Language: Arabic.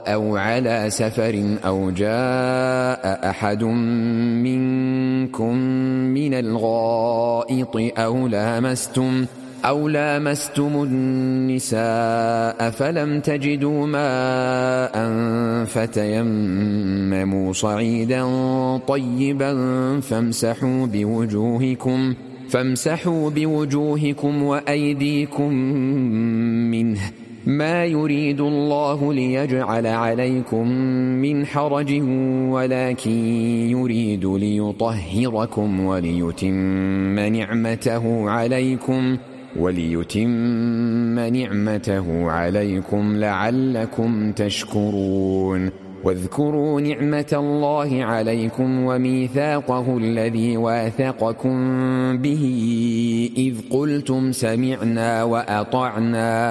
أو على سفر أو جاء أحد منكم من الغائط أو لامستم النساء فلم تجدوا ماء فتيمموا صعيدا طيبا فامسحوا بوجوهكم وأيديكم منه ما يريد الله ليجعل عليكم من حرج ولكن يريد ليطهركم وليتم نعمته عليكم لعلكم تشكرون. واذكروا نعمة الله عليكم وميثاقه الذي واثقكم به إذ قلتم سمعنا وأطعنا